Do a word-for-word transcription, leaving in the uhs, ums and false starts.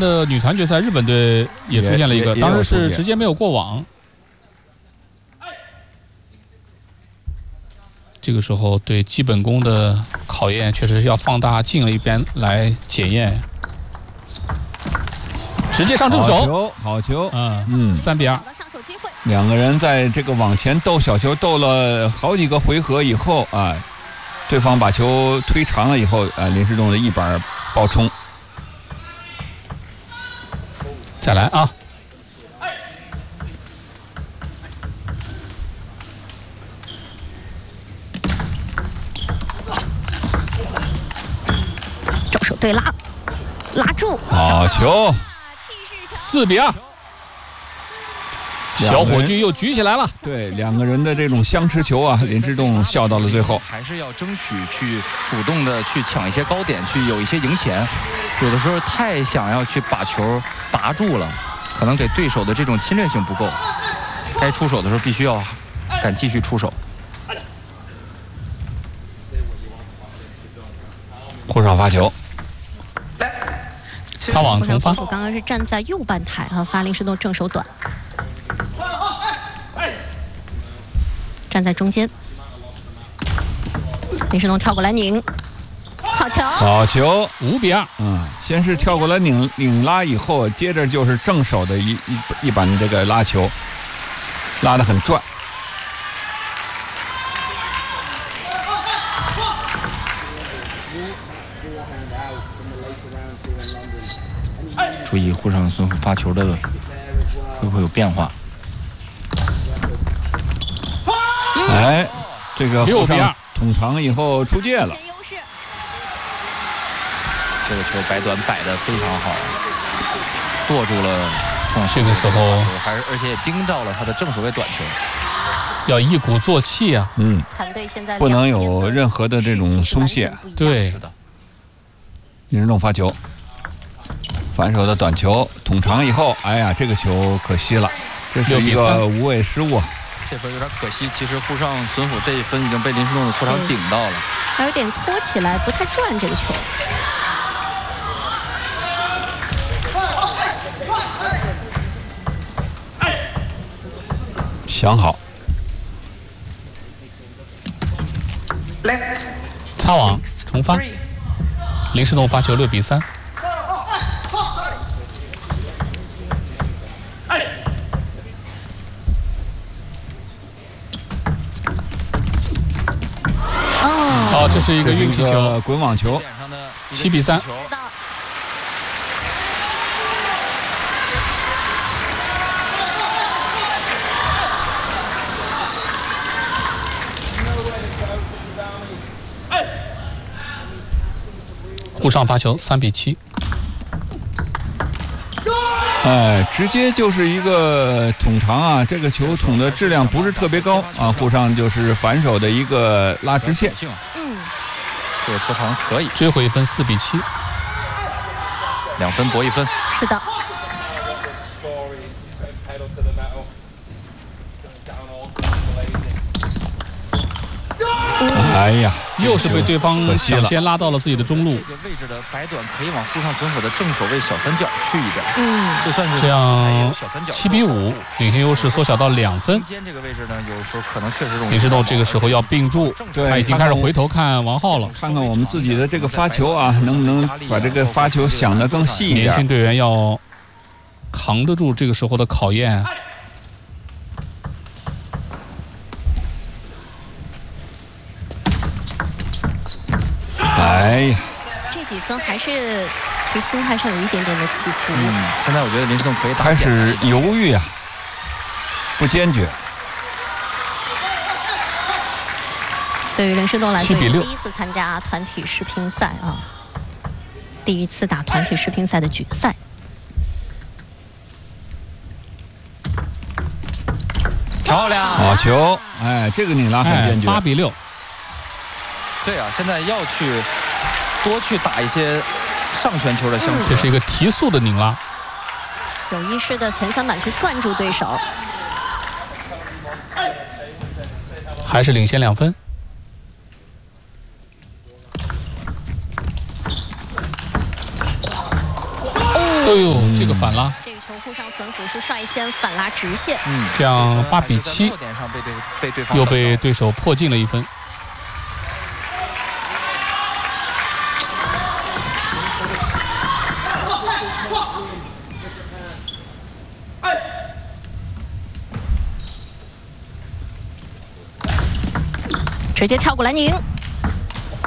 的女团决赛，日本队也出现了一个，当时是直接没有过网。这个时候对基本功的考验确实是要放大镜了一边来检验。直接上正手， 好球，好球， 嗯嗯， 三比二。 两个人在这个往前斗小球斗了好几个回合以后啊，对方把球推长了以后啊，林诗栋的一板爆冲。 再来啊！ 正手对拉，拉住， 好球， 四比二。小火炬又举起来了。 对，两个人的这种相持球啊，林诗栋笑到了最后。 还是要争取去主动的去抢一些高点，去有一些赢钱。有的时候太想要去把球拔住了，可能给对手的这种侵略性不够。该出手的时候必须要敢继续出手。 护上发球， 擦网重发。 刚刚是站在右半台啊，发林诗栋正手短。站在中间，林诗栋跳过来拧，好球， 好球， 五比二。 嗯，先是跳过来拧拧拉，以后接着就是正手的一一一板这个拉球，拉得很转。 注意护上孙发球的会不会有变化？ 哎，这个六比二捅长以后出界了。 这个球摆短摆得非常好，剁住了。 这个时候还是而且也盯到了他的正手位短球， 要一鼓作气啊！ 嗯， 团队现在不能有任何的这种松懈。 对， 是的。 林诗栋发球，反手的短球捅长以后，哎呀，这个球可惜了，这是一个无谓失误。 这分有点可惜，其实沪上孙府这一分已经被林诗栋的球场顶到了， 还有点拖起来，不太转这个球。 想好， 擦网重发，林诗栋发球六比三。哦，这是一个运气球， 滚网球， 七比三。沪上发球三比七。 哎，直接就是一个捅长啊！这个球捅的质量不是特别高啊，沪上就是反手的一个拉直线。 嗯， 这个球场可以追回一分，四比七， 两分搏一分。 是的。 哎呀， 又是被对方抢先拉到了自己的中路。这个位置的摆短可以往沪上孙府的正手位小三角去一点。 嗯， 就算是这样七比五，领先优势缩小到两分。 中间这个位置呢，有时候可能确实容易。 林诗栋这个时候要并住，他已经开始回头看王浩了。 看看我们自己的这个发球啊，能不能把这个发球想得更细一点？ 年轻队员要扛得住这个时候的考验。 哎呀， 这几分还是其实心态上有一点点的起伏。 嗯，现在我觉得林诗栋可以打开始犹豫啊，不坚决。 对于林诗栋来说， 七比六， 第一次参加团体世乒赛啊，第一次打团体世乒赛的决赛。 漂亮， 好球！哎，这个拧拉很坚决。 八比六。 对啊，现在要去多去打一些上旋球的相持。 这是一个提速的拧拉， 有意识的前三板去攥住对手， 还是领先两分。 哦呦，这个反拉， 这个球沪上存辅是率先反拉直线， 嗯， 这样八比七， 落点上被对被对方又被对手破进了一分。 直接跳过蓝宁。